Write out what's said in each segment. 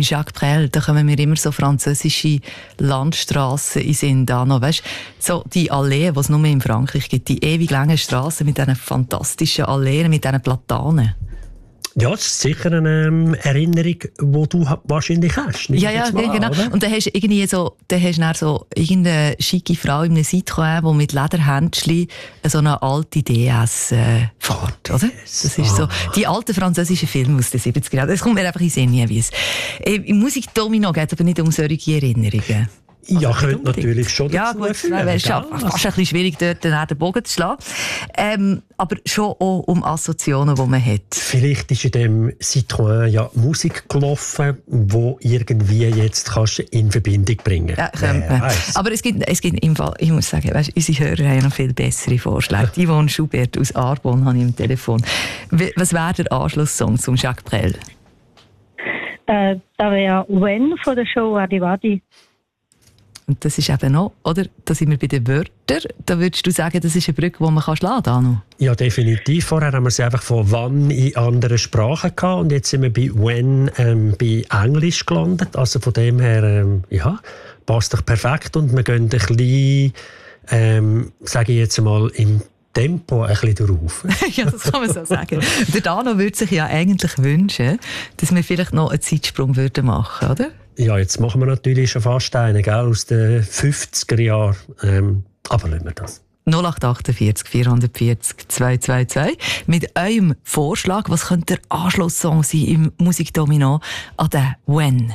Jacques Brel, da kommen mir immer so französische Landstrassen in den Sinn. Da noch, weißt, so die Alleen, die es nur in Frankreich gibt, die ewig langen Strassen mit diesen fantastischen Alleen, mit diesen Platanen. Ja, das ist sicher eine Erinnerung, die du wahrscheinlich hast. Ja, genau. Oder? Und dann hast du irgendwie so, irgendeine schicke Frau in einem Citroën, die mit Lederhändchen so eine alte DS fährt, oder? Das ist so, die alten französischen Filme aus den 70er Jahren. Das kommt mir einfach in den Sinn. Im Musikdomino geht es aber nicht um solche Erinnerungen. Ja, also könnte natürlich schon dazu führen. Ja, gut, fast ein bisschen schwierig, dort den Bogen zu schlagen. Aber schon auch um Assoziationen, die man hat. Vielleicht ist in dem Citroën ja Musik gelaufen, die irgendwie jetzt kannst in Verbindung bringen kannst. Ja, könnte man. Aber es gibt im Fall, ich muss sagen, weißt, unsere Hörer haben ja noch viel bessere Vorschläge. Yvonne Schubert aus Arbon habe ich im Telefon. Was wäre der Anschlusssong zum Jacques Brel? Da wäre «When» von der Show «Wadi Wadi». Und das ist eben noch, oder? Da sind wir bei den Wörtern. Da würdest du sagen, das ist eine Brücke, die man schlagen kann? Ja, definitiv. Vorher haben wir sie einfach von «wann» in anderen Sprachen gehabt. Und jetzt sind wir bei «when» bei Englisch gelandet. Also von dem her, passt doch perfekt. Und wir gehen ein bisschen, sage ich jetzt mal, im Tempo ein bisschen drauf. Ja, das kann man so sagen. Der Dano würde sich ja eigentlich wünschen, dass wir vielleicht noch einen Zeitsprung machen würden, oder? Ja, jetzt machen wir natürlich schon fast einen, gell, aus den 50er Jahren. Aber lassen wir das. 0848 440 222. Mit eurem Vorschlag, was könnte der Anschlusssong sein im Musikdomino an den «When»?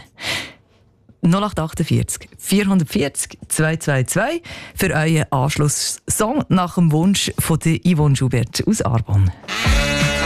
0848 440 222 für euren Anschlusssong nach dem Wunsch von der Yvonne Schubert aus Arbon.